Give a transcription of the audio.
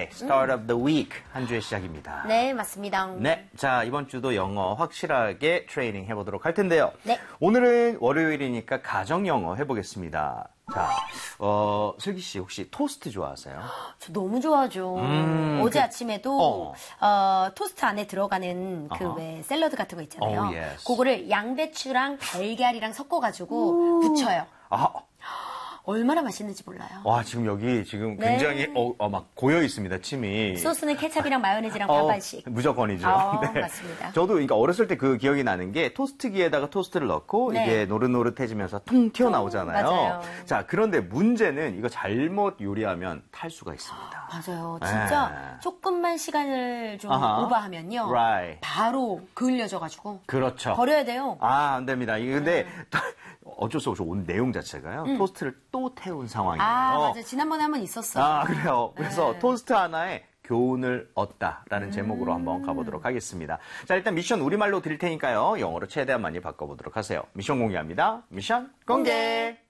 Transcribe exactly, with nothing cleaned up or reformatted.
Start of the week. 한 주의 시작입니다. 네, 맞습니다. 네, 자, 이번 주도 영어 확실하게 트레이닝 해보도록 할 텐데요. 네. 오늘은 월요일이니까 가정 영어 해보겠습니다. 자, 어, 슬기 씨 혹시 토스트 좋아하세요? 저 너무 좋아하죠. 음, 어제 그, 아침에도 어. 어, 토스트 안에 들어가는 그 어허. 왜 샐러드 같은 거 있잖아요. Oh, yes. 그거를 양배추랑 달걀이랑 섞어가지고 부쳐요. 아, 얼마나 맛있는지 몰라요. 와, 지금 여기 지금 네. 굉장히 어, 어, 막 고여 있습니다, 침이. 소스는 케찹이랑 마요네즈랑 어, 반반씩. 무조건이죠. 어, 맞습니다. 저도 그러니까 어렸을 때 그 기억이 나는 게 토스트기에다가 토스트를 넣고 네. 이게 노릇노릇해지면서 통 튀어나오잖아요. 맞아요. 자, 그런데 문제는 이거 잘못 요리하면 탈 수가 있습니다. 맞아요. 진짜 네. 조금만 시간을 좀 아하. 오버하면요. Right. 바로 그을려져가지고. 그렇죠. 버려야 돼요. 아, 안 됩니다. 이게 근데 네. 어쩔 수 없이 오늘 내용 자체가요. 토스트를 또 태운 상황이에요. 아, 맞아요. 지난번에 한번 있었어요. 아, 그래요. 그래서 네. 토스트 하나에 교훈을 얻다라는 제목으로 한번 가보도록 하겠습니다. 자, 일단 미션 우리말로 드릴 테니까요. 영어로 최대한 많이 바꿔보도록 하세요. 미션 공개합니다. 미션 공개!